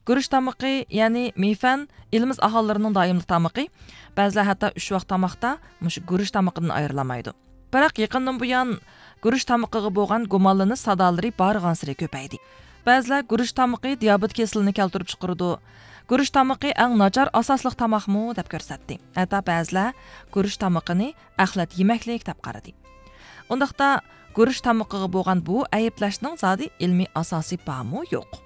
Guruch tamaqı, ya'ni meyfan, elimiz aholilarining doimli tamaqı. Ba'zilar hatto 3 vaqt tamoqda mush guruch tamaqından ayrilamaydi. Biroq yaqindan buyon guruch tamaqiga bo'lgan gumonlanish sadolari borgansiri ko'paydi. Ba'zilar guruch tamaqi diabet kasalini keltirib chiqaradi. Guruch tamaqi eng nachar asosli tamoqmi deb ko'rsatdi. Hatto ba'zilar guruch tamaqini axlat yemaklik deb qaradi. Undaqda guruch tamaqiga bo'lgan bu ayblashning zodi ilmiy asosi bormi yo'q?